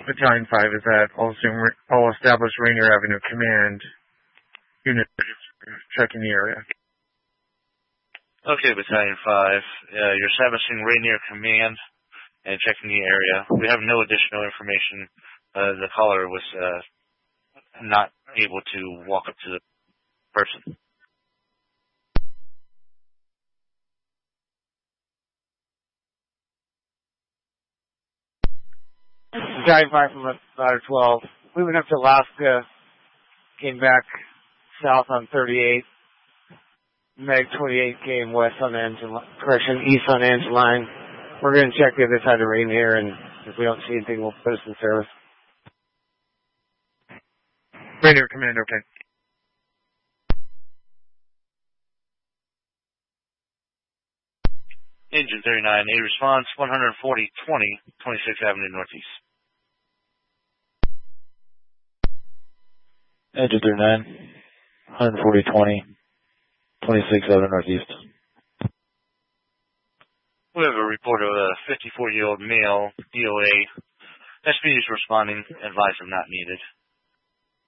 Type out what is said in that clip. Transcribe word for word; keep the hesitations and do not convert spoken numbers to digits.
Battalion five is at all, all established Rainier Avenue Command. Unit checking the area. Okay, Battalion five. Uh, you're establishing Rainier Command and checking the area. We have no additional information. Uh, the caller was uh, not able to walk up to the person. Battalion five from Ladder twelve. Moving up to Alaska. Came back south on thirty-eight. Meg twenty-eight came west on the engine line. Correction, east on the engine line. We're going to check the other side of Rainier, and if we don't see anything, we'll put us in service. Rainier Command, okay. Engine thirty-nine, a response, one forty twenty, twenty-sixth Avenue Northeast. Engine thirty-nine, one forty twenty, twenty-sixth Avenue Northeast. We have a report of a fifty-four-year-old male, D O A. S P is responding, advice of not needed.